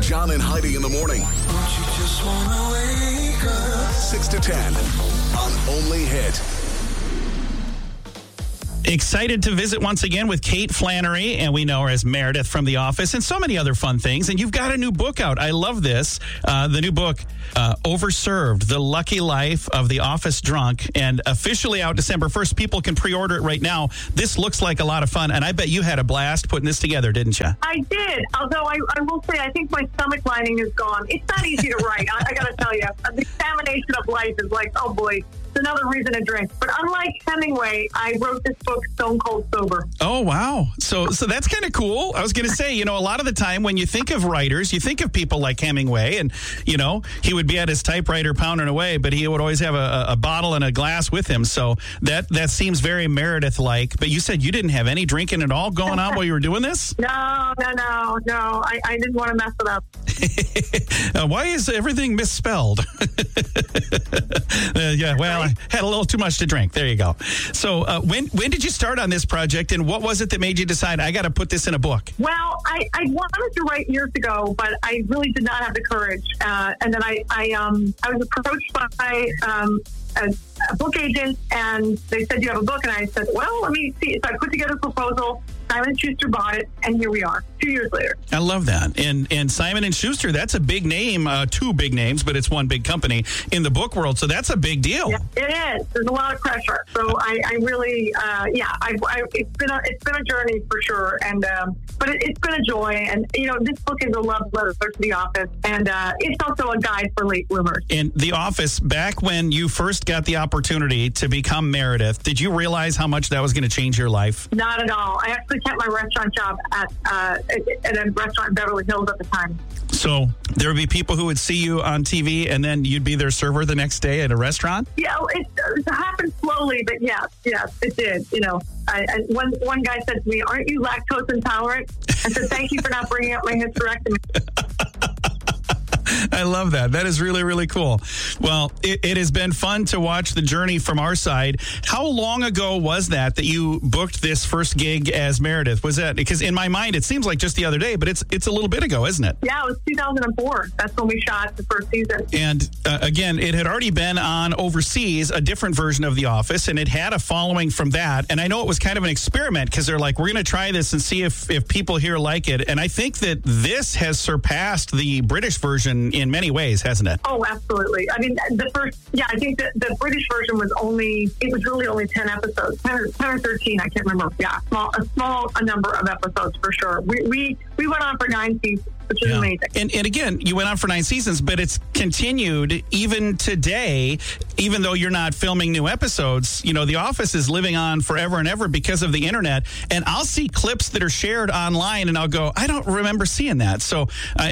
John and Heidi in the morning. Don't you just wanna wake up? 6 to 10 on Only Hit. Excited to visit once again with Kate Flannery, and we know her as Meredith from The Office, and so many other fun things. And you've got a new book out. I love this. The new book, Overserved, The Lucky Life of the Office Drunk, and officially out December 1st. People can pre-order it right now. This looks like a lot of fun, and I bet you had a blast putting this together, didn't you? I did, although I will say I think my stomach lining is gone. It's not easy to write, I got to tell you. The examination of life is like, oh boy, it's another reason to drink. But unlike Hemingway, I wrote this book stone cold sober. Oh, wow. So that's kind of cool. I was going to say, a lot of the time when you think of writers, you think of people like Hemingway, and, he would be at his typewriter pounding away, but he would always have a bottle and a glass with him. So that seems very Meredith-like. But you said you didn't have any drinking at all going on while you were doing this? No. I didn't want to mess it up. Why is everything misspelled? I had a little too much to drink. There you go. So when did you start on this project, and what was it that made you decide, I got to put this in a book? Well, I wanted to write years ago, but I really did not have the courage. And then I was approached by a book agent, and they said, you have a book? And I said, well, let me see. So I put together a proposal. Simon & Schuster bought it, and here we are, 2 years later. I love that. And Simon & Schuster, that's a big name, two big names, but it's one big company in the book world, so that's a big deal. Yeah, it is. There's a lot of pressure. So I really, it's been a journey for sure, and but it's been a joy. And, this book is a love letter to The Office, and it's also a guide for late bloomers. In The Office, back when you first got the opportunity to become Meredith, did you realize how much that was going to change your life? Not at all. I actually kept my restaurant job at a restaurant in Beverly Hills at the time. So there would be people who would see you on TV, and then you'd be their server the next day at a restaurant? Yeah, it happened slowly, but yes, it did. One guy said to me, aren't you lactose intolerant? I said, thank you for not bringing up my hysterectomy. I love that. That is really, really cool. Well, it has been fun to watch the journey from our side. How long ago was that you booked this first gig as Meredith? Was that, because in my mind, it seems like just the other day, but it's a little bit ago, isn't it? Yeah, it was 2004. That's when we shot the first season. And again, it had already been on overseas, a different version of The Office, and it had a following from that. And I know it was kind of an experiment because they're like, we're going to try this and see if people here like it. And I think that this has surpassed the British version in many ways, hasn't it? Oh, absolutely. I mean, I think that the British version was really only 10 episodes, 10 or 13, I can't remember. Yeah, a small number of episodes for sure. We went on for 9 seasons, which is amazing. And again, you went on for 9 seasons, but it's continued even today, even though you're not filming new episodes. The Office is living on forever and ever because of the internet. And I'll see clips that are shared online, and I'll go, I don't remember seeing that. So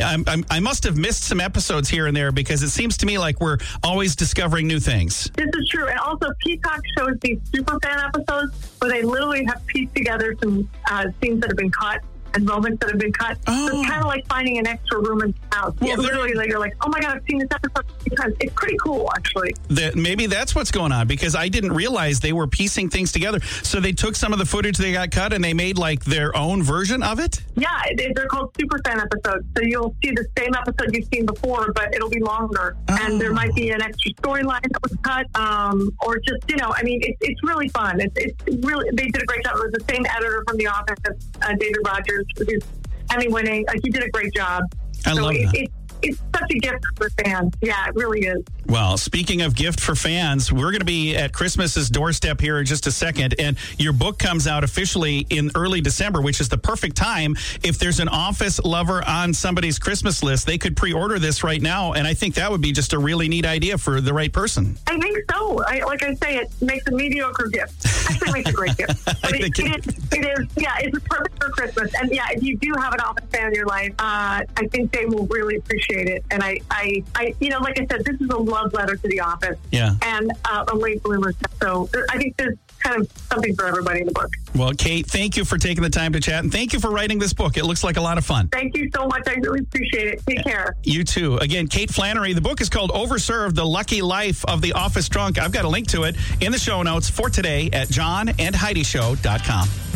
I must have missed some episodes here and there, because it seems to me like we're always discovering new things. This is true. And also, Peacock shows these super fan episodes where they literally have pieced together some scenes that have been cut and moments that have been cut. Oh. So it's kind of like finding an extra room in the house. Well, literally, you're like, oh my God, I've seen this episode 3 times. It's pretty cool, actually. Maybe that's what's going on, because I didn't realize they were piecing things together. So they took some of the footage they got cut and they made like their own version of it? Yeah, they're called super fan episodes. So you'll see the same episode you've seen before, but it'll be longer. Oh. And there might be an extra storyline that was cut, or just, it's really fun. It's really, they did a great job. It was the same editor from The Office, David Rogers, who's Emmy-winning. He did a great job. I love that. It's such a gift for fans. Yeah, it really is. Well, speaking of gift for fans, we're going to be at Christmas's doorstep here in just a second, and your book comes out officially in early December, which is the perfect time. If there's an Office lover on somebody's Christmas list, they could pre-order this right now, and I think that would be just a really neat idea for the right person. I think so. Like I say, it makes a mediocre gift. Actually, it makes a great gift. But it is, it's perfect for Christmas. And yeah, if you do have an Office fan in your life, I think they will really appreciate it. And I like I said, this is a love letter to The Office. Yeah. And a late bloomer. So I think there's kind of something for everybody in the book. Well, Kate, thank you for taking the time to chat, and thank you for writing this book. It looks like a lot of fun. Thank you so much. I really appreciate it. Take care. You too. Again, Kate Flannery. The book is called Overserved, The Lucky Life of the Office Drunk. I've got a link to it in the show notes for today at johnandheidishow.com.